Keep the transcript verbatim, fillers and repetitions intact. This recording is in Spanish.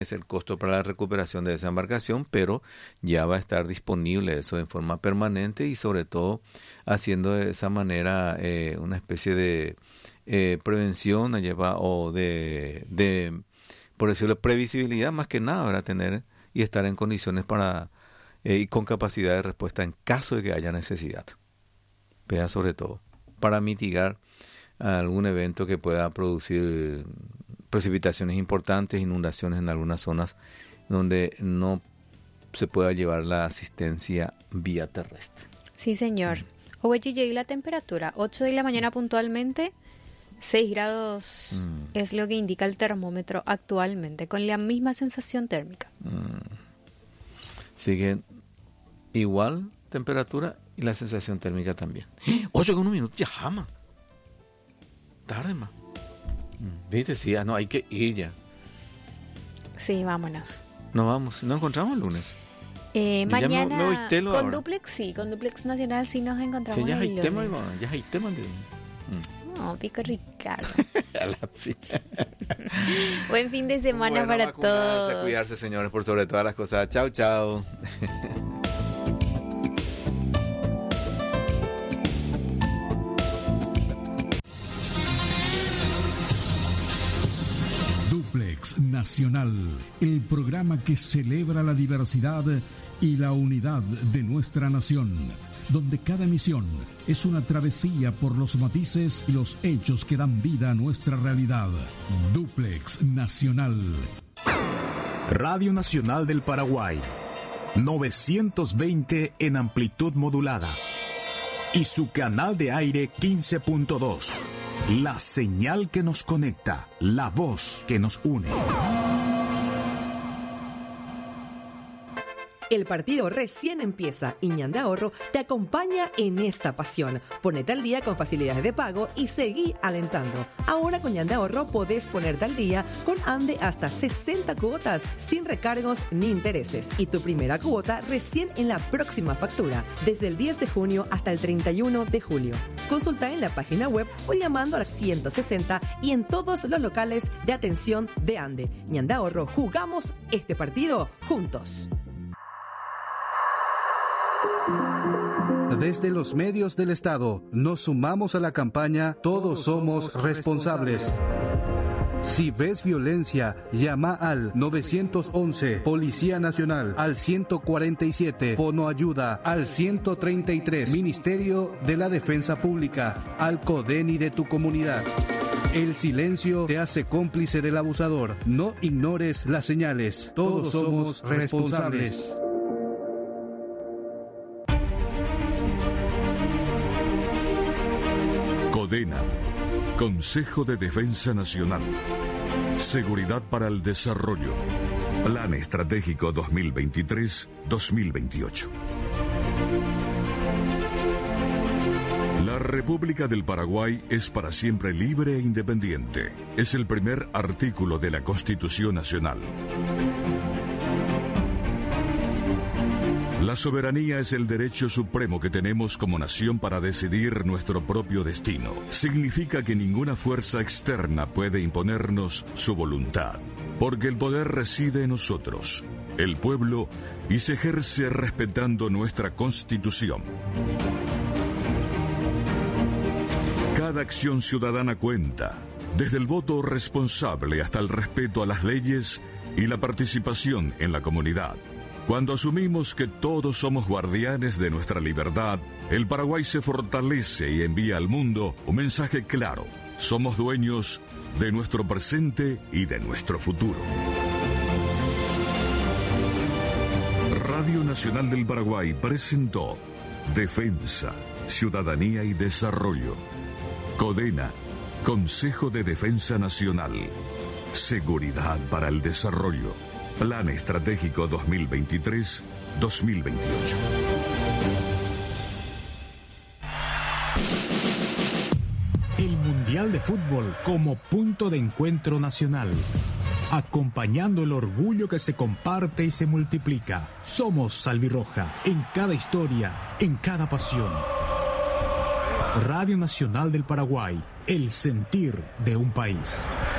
es el costo para la recuperación de esa embarcación, pero ya va a estar disponible eso en forma permanente y sobre todo haciendo de esa manera eh, una especie de eh, prevención lleva, o de, de, por decirlo, previsibilidad más que nada, ¿verdad? Tener y estar en condiciones para eh, y con capacidad de respuesta en caso de que haya necesidad. Vea, sobre todo, para mitigar algún evento que pueda producir precipitaciones importantes, inundaciones en algunas zonas donde no se pueda llevar la asistencia vía terrestre. Sí, señor. Hoy llegué la temperatura, ocho de la mañana puntualmente, seis grados mm. es lo que indica el termómetro actualmente, con la misma sensación térmica. Mm. Sigue igual temperatura y la sensación térmica también. ocho con un minuto, ya jama. Tarde más. Viste, sí, no, hay que ir ya. Sí, vámonos. Nos vamos, nos encontramos el lunes. Eh, mañana me, me voy telo con ahora. Duplex, sí, con Duplex Nacional sí nos encontramos sí, ya el hay lunes. Tema, ya hay tema de... mm. No, Pico Ricardo. A la fin. Buen fin de semana bueno, para todos. A cuidarse, señores, por sobre todas las cosas. Chao, chao. Duplex Nacional, el programa que celebra la diversidad y la unidad de nuestra nación, donde cada emisión es una travesía por los matices y los hechos que dan vida a nuestra realidad. Duplex Nacional. Radio Nacional del Paraguay, novecientos veinte en amplitud modulada y su canal de aire quince punto dos. La señal que nos conecta, la voz que nos une. El partido recién empieza y Ñandé Ahorro te acompaña en esta pasión. Ponete al día con facilidades de pago y seguí alentando. Ahora con Ñandé Ahorro podés ponerte al día con Ande hasta sesenta cuotas sin recargos ni intereses. Y tu primera cuota recién en la próxima factura, desde el diez de junio hasta el treinta y uno de julio. Consulta en la página web o llamando al ciento sesenta y en todos los locales de atención de Ande. Ñandé Ahorro, jugamos este partido juntos. Desde los medios del Estado nos sumamos a la campaña Todos somos responsables. Si ves violencia, llama al nueve once, Policía Nacional, al ciento cuarenta y siete, Fono Ayuda, al ciento treinta y tres, Ministerio de la Defensa Pública, al CODENI de tu comunidad. El silencio te hace cómplice del abusador. No ignores las señales. Todos somos responsables. CODENA, Consejo de Defensa Nacional. Seguridad para el Desarrollo. Plan Estratégico dos mil veintitrés a dos mil veintiocho. La República del Paraguay es para siempre libre e independiente. Es el primer artículo de la Constitución Nacional. La soberanía es el derecho supremo que tenemos como nación para decidir nuestro propio destino. Significa que ninguna fuerza externa puede imponernos su voluntad, porque el poder reside en nosotros, el pueblo, y se ejerce respetando nuestra Constitución. Cada acción ciudadana cuenta, desde el voto responsable hasta el respeto a las leyes y la participación en la comunidad. Cuando asumimos que todos somos guardianes de nuestra libertad, el Paraguay se fortalece y envía al mundo un mensaje claro. Somos dueños de nuestro presente y de nuestro futuro. Radio Nacional del Paraguay presentó Defensa, Ciudadanía y Desarrollo. CODENA, Consejo de Defensa Nacional. Seguridad para el Desarrollo. Plan Estratégico dos mil veintitrés a dos mil veintiocho. El Mundial de Fútbol como punto de encuentro nacional. Acompañando el orgullo que se comparte y se multiplica. Somos Salvirroja, en cada historia, en cada pasión. Radio Nacional del Paraguay, el sentir de un país.